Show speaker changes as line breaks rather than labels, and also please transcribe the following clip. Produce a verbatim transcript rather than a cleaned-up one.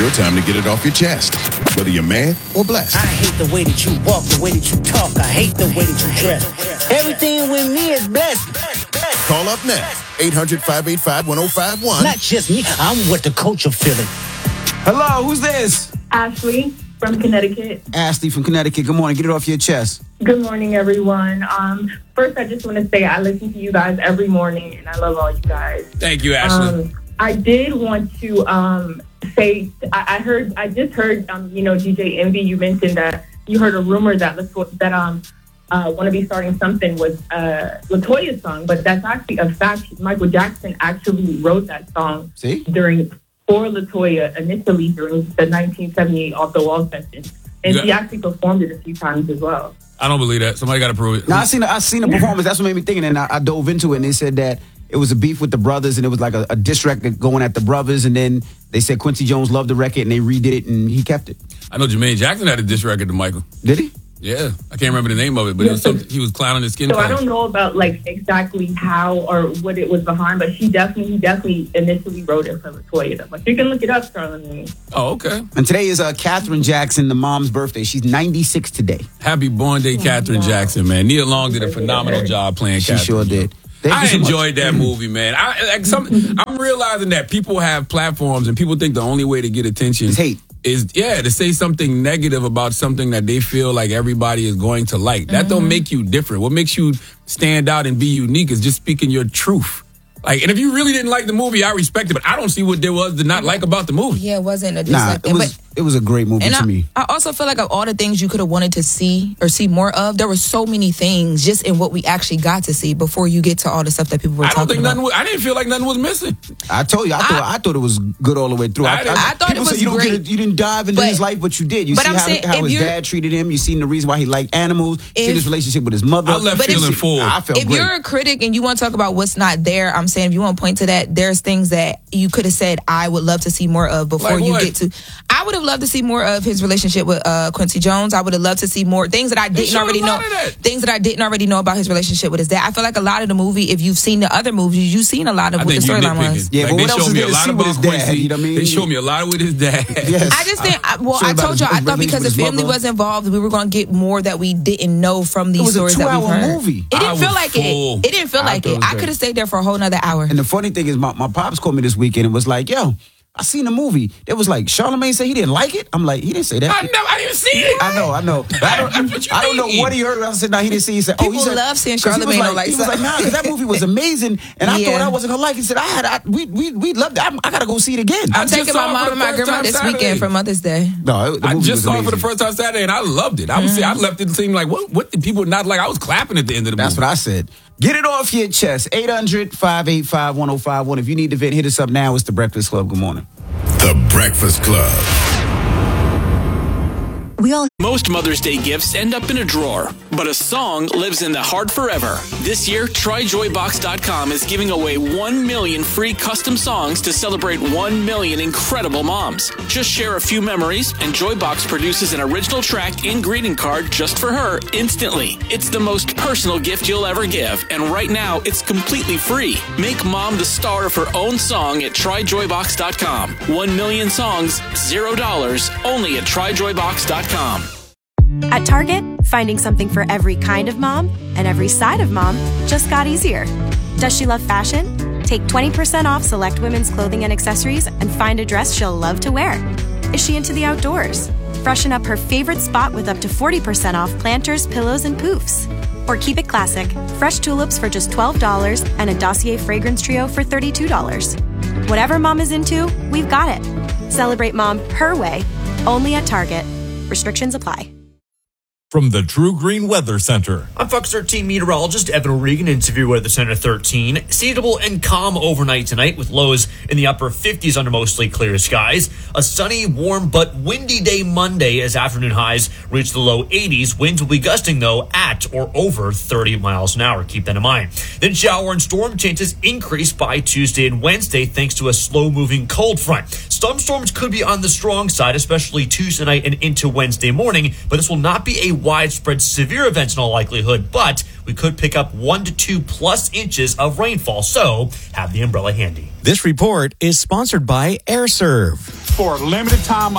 your time to get it off your chest, whether you're mad or blessed.
I hate the way that you walk, the way that you talk. I hate the way that you dress. Everything with me is blessed.
Call up next. eight hundred, five eight five, one oh five one.
Not just me. I'm what the culture feeling.
Hello, who's this?
Ashley from Connecticut.
Ashley from Connecticut. Good morning. Get it off your chest.
Good morning, everyone. Um, first, I just want to say I listen to you guys every morning, and I love all you guys.
Thank you, Ashley.
Um, I did want to um, say I, I heard I just heard um, you know D J Envy. You mentioned that you heard a rumor that that um uh, "Want to Be Starting Something" was uh, LaToya's song, but that's actually a fact. Michael Jackson actually wrote that song
See?
during for LaToya initially during the nineteen seventy-eight Off the Wall session, and
Yeah.
she actually performed it a few times as well.
I don't believe that. Somebody got to prove it.
Now, I seen, I seen the performance. That's what made me think. And I, I dove into it, and they said that it was a beef with the brothers, and it was like a, a diss record going at the brothers. And then they said Quincy Jones loved the record, and they redid it, and he kept it.
I know Jermaine Jackson had a diss record to Michael.
Did he?
Yeah. I can't remember the name of it, but it was something, he was clowning his skin
So
color.
I don't know about like exactly how or what it was behind, but she definitely, he definitely initially wrote it for LaToya. But you can look it up, Charlamagne.
Oh, okay.
And today is uh, Catherine Jackson, the mom's birthday. She's ninety-six today.
Happy born day, Catherine
wow.
Jackson, man. Nia Long did a phenomenal job playing
She
Catherine.
sure did. Thank
I
you so much.
enjoyed that movie, man. I, like some, I'm realizing that people have platforms and people think the only way to get attention
It's hate.
is, yeah, to say something negative about something that they feel like everybody is going to like. That don't make you different. What makes you stand out and be unique is just speaking your truth. Like, and if you really didn't like the movie, I respect it, but I don't see what there was to not like about the movie.
Yeah, it wasn't a
Nah,
dislike.
it was,
but,
it was a great movie
and
to
I,
me.
I also feel like of all the things you could have wanted to see or see more of, there were so many things just in what we actually got to see before you get to all the stuff that people were
I don't
talking
think
about.
nothing was, I didn't feel like nothing was missing.
I told you, I thought I, thought it was good all the way through.
I didn't-
I thought
people
it
say
was
you don't
great.
Get a, you didn't dive into
But-
his life, but you did. You
but
see
I'm
how,
saying,
how
if
his
you're-
dad treated him. You seen the reason why he liked animals. You seen
If-
his relationship with his mother.
I left
But if
feeling
you-
full.
I felt
if
great.
you're a critic and you want to talk about what's not there, I'm saying if you want to point to that, there's things that you could have said I would love to see more of before
Like
you
what?
get to. I would have loved to see more of his relationship with uh, Quincy Jones. I would have loved to see more things that I didn't
showed a
already know.
lot of that.
Things that I didn't already know about his relationship with his dad. I feel like a lot of the movie, if you've seen the other movies, you've seen a lot of
I
what the
think you
storyline
nitpicking.
was.
Yeah,
like,
but
they
what else
showed
is
me
there
a
to
lot
see with
about
his dad?
Quincy.
You know what I mean?
They showed me a lot with his dad.
Yes.
I just think, I- well,
Sure
I
about
told you,
his-
I thought
his
because the
relationship with his
family
mother.
was involved, we were going to get more that we didn't know from these
It was a
stories that we've
two-hour
heard.
movie.
It didn't
I
feel
was
like
full.
it. It didn't feel
I
like
thought it
it.
was
I
great.
could have stayed there for a whole nother hour.
And the funny thing is, my, my pops called me this weekend and was like, yo, I seen the movie. It was like, Charlamagne said he didn't like it. I'm like, he didn't say that.
I never, I didn't see it.
I know, I know. I don't,
That's what you
I don't know
mean.
what he heard. I said, no, he didn't see it. He said, oh, he
People
said,
love seeing
'cause he was
Charlamagne
like,
don't like
He was like,
something.
nah, because that movie was amazing. And I
Yeah.
thought I wasn't going to like it. He said, I had, I, we, we, we loved it. I'm, I got to go see it again.
I'm
just
taking
saw
my
it
mom
for
and
the
my
first
grandma
time
this
Saturday.
weekend for Mother's Day.
no, the
I
movie
just
was
saw it for
amazing.
the first time Saturday, and I loved it. I was, see, I left it seeming like, what, what did people not like? I was clapping at the end of the
That's
movie.
what I said. Get it off your chest. eight hundred, five eight five, one oh five one. If you need to vent, hit us up now. It's The Breakfast Club. Good morning.
The Breakfast Club.
We all
Most Mother's Day gifts end up in a drawer, but a song lives in the heart forever. This year, try joy box dot com is giving away one million free custom songs to celebrate one million incredible moms. Just share a few memories, and Joybox produces an original track and greeting card just for her instantly. It's the most personal gift you'll ever give, and right now, it's completely free. Make mom the star of her own song at try joy box dot com. One million songs, zero dollars, only at try joy box dot com.
At Target, finding something for every kind of mom and every side of mom just got easier. Does she love fashion? Take twenty percent off select women's clothing and accessories and find a dress she'll love to wear. Is she into the outdoors? Freshen up her favorite spot with up to forty percent off planters, pillows, and poofs. Or keep it classic, fresh tulips for just twelve dollars and a Dossier fragrance trio for thirty-two dollars. Whatever mom is into, we've got it. Celebrate mom her way, only at Target. Restrictions apply.
From the True Green Weather Center.
I'm Fox thirteen meteorologist Evan O'Regan in Severe Weather Center thirteen. Seasonable and calm overnight tonight with lows in the upper fifties under mostly clear skies. A sunny, warm, but windy day Monday as afternoon highs reach the low eighties. Winds will be gusting, though, at or over thirty miles an hour. Keep that in mind. Then shower and storm chances increase by Tuesday and Wednesday thanks to a slow-moving cold front. Some storms could be on the strong side, especially Tuesday night and into Wednesday morning, but this will not be a widespread severe event in all likelihood, but we could pick up one to two plus inches of rainfall, so have the umbrella handy.
This report is sponsored by AirServe.
for a limited time